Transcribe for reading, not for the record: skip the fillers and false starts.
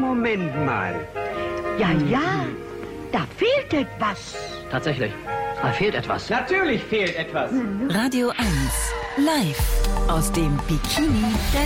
Moment mal. Ja, da fehlt etwas. Tatsächlich, da fehlt etwas. Natürlich fehlt etwas. Radio 1, live aus dem Bikini der